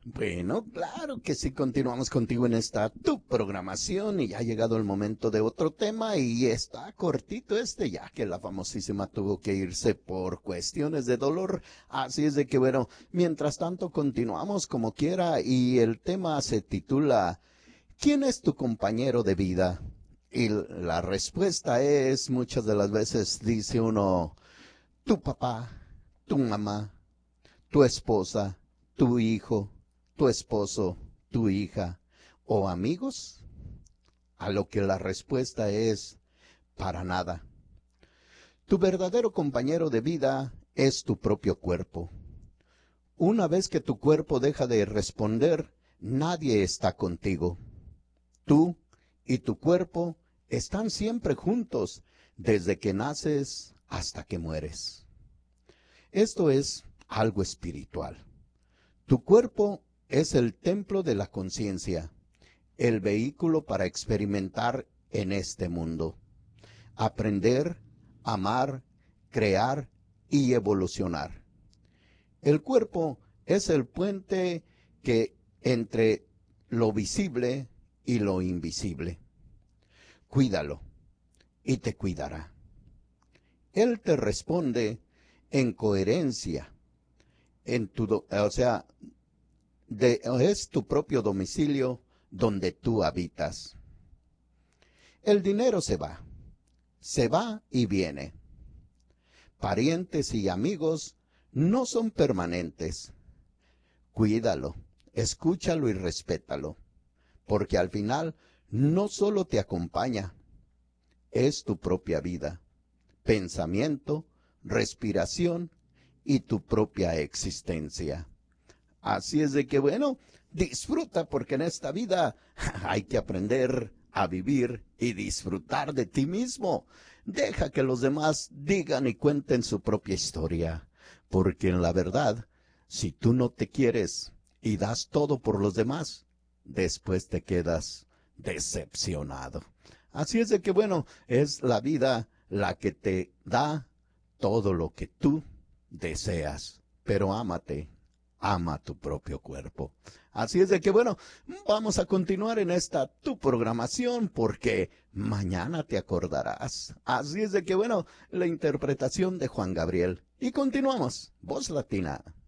Bueno, claro que sí, continuamos contigo en esta tu programación y ya ha llegado el momento de otro tema y está cortito ya que la famosísima tuvo que irse por cuestiones de dolor. Así es de que bueno, mientras tanto continuamos como quiera y el tema se titula ¿Quién es tu compañero de vida? Y la respuesta es muchas de las veces dice uno, tu papá, tu mamá, tu esposa, tu hijo, tu esposo, tu hija o amigos, a lo que la respuesta es para nada. Tu verdadero compañero de vida es tu propio cuerpo. Una vez que tu cuerpo deja de responder, nadie está contigo. Tú y tu cuerpo están siempre juntos desde que naces hasta que mueres. Esto es algo espiritual. Tu cuerpo es el templo de la conciencia, el vehículo para experimentar en este mundo, aprender, amar, crear y evolucionar. El cuerpo es el puente que entre lo visible y lo invisible. Cuídalo y te cuidará. Él te responde en coherencia, es tu propio domicilio donde tú habitas. El dinero se va y viene. Parientes y amigos no son permanentes. Cuídalo, escúchalo y respétalo, porque al final no solo te acompaña, es tu propia vida, pensamiento, respiración y tu propia existencia. Así es de que bueno, disfruta porque en esta vida hay que aprender a vivir y disfrutar de ti mismo. Deja que los demás digan y cuenten su propia historia, porque en la verdad, si tú no te quieres y das todo por los demás, después te quedas decepcionado. Así es de que bueno, es la vida la que te da todo lo que tú deseas, pero ámate, ama tu propio cuerpo. Así es de que bueno, vamos a continuar en esta tu programación porque mañana te acordarás. Así es de que bueno, la interpretación de Juan Gabriel. Y continuamos, Voz Latina.